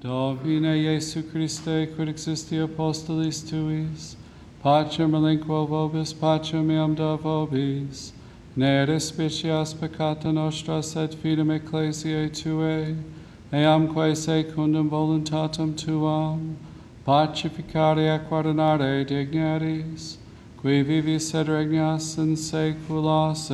Domine Iesu Christe, quid existi apostolis tuis, pacem relinquo vobis, pacem meam da vobis, ne respicias peccata nostra, sed fidem ecclesiae Tuae, eamque secundum voluntatem Tuam, pacificare et guardare digneris, qui vivis et regnas in saecula